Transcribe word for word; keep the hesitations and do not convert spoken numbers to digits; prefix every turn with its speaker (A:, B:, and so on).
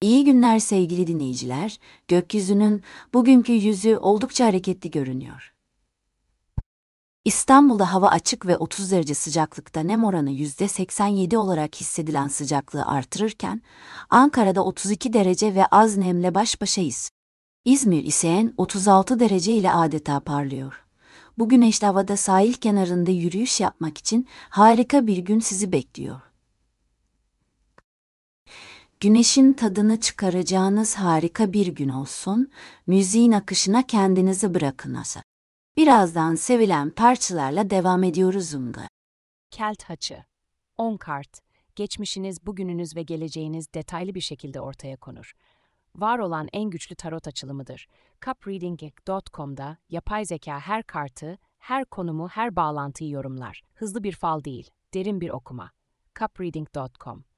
A: İyi günler sevgili dinleyiciler. Gökyüzünün bugünkü yüzü oldukça hareketli görünüyor. İstanbul'da hava açık ve otuz derece sıcaklıkta nem oranı yüzde seksen yedi olarak hissedilen sıcaklığı artırırken, Ankara'da otuz iki derece ve az nemle baş başayız. İzmir ise otuz altı derece ile adeta parlıyor. Bu güneşli havada sahil kenarında yürüyüş yapmak için harika bir gün sizi bekliyor. Güneşin tadını çıkaracağınız harika bir gün olsun, müziğin akışına kendinizi bırakınız. Birazdan sevilen parçalarla devam ediyoruz Zunga.
B: Kelt Haçı. on kart. Geçmişiniz, bugününüz ve geleceğiniz detaylı bir şekilde ortaya konur. Var olan en güçlü tarot açılımıdır. cup reading nokta com'da yapay zeka her kartı, her konumu, her bağlantıyı yorumlar. Hızlı bir fal değil, derin bir okuma. cup reading nokta com